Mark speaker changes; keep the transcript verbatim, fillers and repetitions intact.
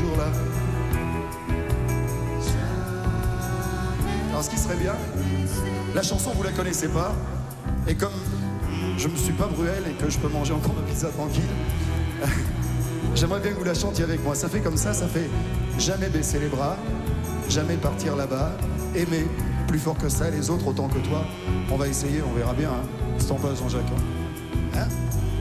Speaker 1: jour là. Alors ce qui serait bien, la chanson vous la connaissez pas, et comme je me suis pas Bruel et que je peux manger encore ma pizza tranquille, j'aimerais bien que vous la chantiez avec moi. Ça fait comme ça, ça fait jamais baisser les bras, jamais partir là-bas, aimer plus fort que ça, les autres autant que toi. On va essayer, on verra bien. Hein. C'est ton pas Jean-Jacques. Hein, hein